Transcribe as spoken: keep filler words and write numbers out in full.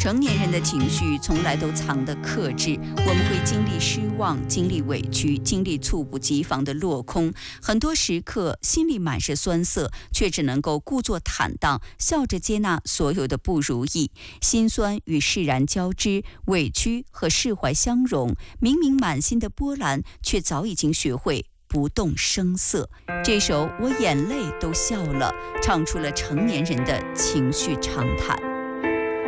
成年人的情绪从来都藏得克制，我们会经历失望，经历委屈，经历猝不及防的落空，很多时刻心里满是酸涩，却只能够故作坦荡，笑着接纳所有的不如意。心酸与释然交织，委屈和释怀相融，明明满心的波澜，却早已经学会不动声色。这首《我眼泪都笑了》唱出了成年人的情绪长谈。